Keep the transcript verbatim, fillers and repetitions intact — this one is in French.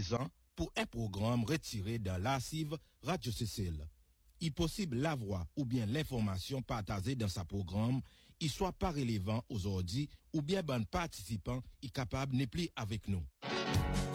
dix ans pour un programme retiré dans l'archive Radio Cécile. Il est possible la voix ou bien l'information partagée dans sa programme, il soit pas relevant aujourd'hui ou bien bon participant est capable n'est plus avec nous.